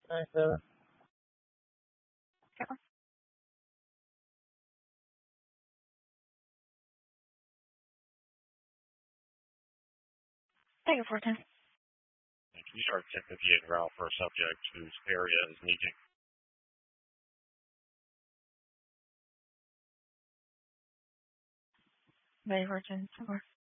So, thank you, Fortune. Can you start typificating route for a subject whose area is needing? Very Fortune. Support.